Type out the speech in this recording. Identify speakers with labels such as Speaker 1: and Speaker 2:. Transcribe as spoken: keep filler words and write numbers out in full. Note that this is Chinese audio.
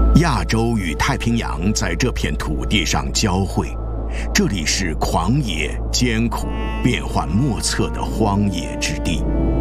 Speaker 1: 亚洲与太平洋在这片土地上交汇，这里是狂野、艰苦、变幻莫测的荒野之地。